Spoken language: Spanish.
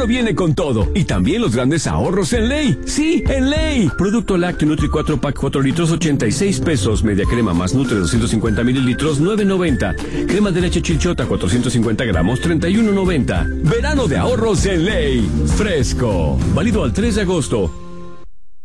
verano viene con todo. Y también los grandes ahorros en Ley. Sí, en Ley. Producto lácteo Nutri 4 Pack 4 litros, 86 pesos. Media crema más Nutre 250 mililitros, 9.90. Crema de leche Chilchota 450 gramos, 31.90. Verano de ahorros en Ley. Fresco. Válido al 3 de agosto.